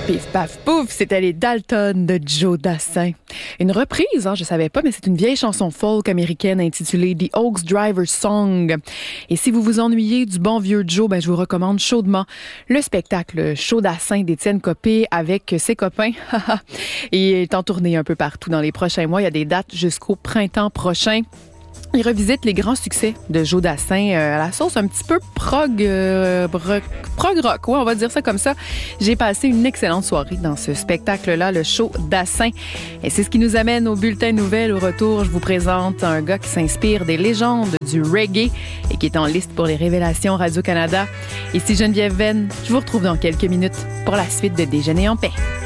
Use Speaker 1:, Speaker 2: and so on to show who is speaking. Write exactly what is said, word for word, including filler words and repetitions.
Speaker 1: Pif, paf, pouf, c'était les Dalton de Joe Dassin. Une reprise, hein, je savais pas, mais c'est une vieille chanson folk américaine intitulée The Oaks Driver Song. Et si vous vous ennuyez du bon vieux Joe, ben, je vous recommande chaudement le spectacle Show Dassin d'Étienne Copé avec ses copains. Et il est en tournée un peu partout dans les prochains mois. Il y a des dates jusqu'au printemps prochain. Il revisite les grands succès de Joe Dassin euh, à la sauce un petit peu prog, euh, rock, prog rock, ouais, on va dire ça comme ça. J'ai passé une excellente soirée dans ce spectacle-là, le Show Dassin. Et c'est ce qui nous amène au bulletin nouvelles. Au retour, je vous présente un gars qui s'inspire des légendes du reggae et qui est en liste pour les révélations Radio-Canada. Ici Geneviève Venn, je vous retrouve dans quelques minutes pour la suite de Déjeuner en paix.